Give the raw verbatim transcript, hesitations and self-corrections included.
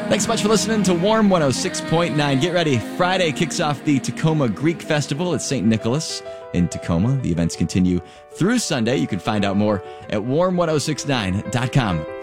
Thanks so much for listening to Warm one oh six point nine. Get ready. Friday kicks off the Tacoma Greek Festival at Saint Nicholas in Tacoma. The events continue through Sunday. You can find out more at warm ten sixty-nine dot com.